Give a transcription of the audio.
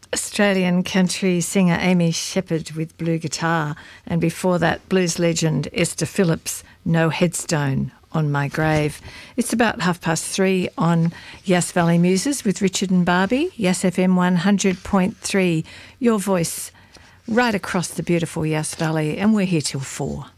Australian country singer Amy Shepherd with Blue Guitar, and before that blues legend Esther Phillips, No Headstone on My Grave. It's about 3:30 on Yass Valley Muses with Richard and Barbie, Yass FM 100.3, your voice right across the beautiful Yass Valley, and we're here till 4.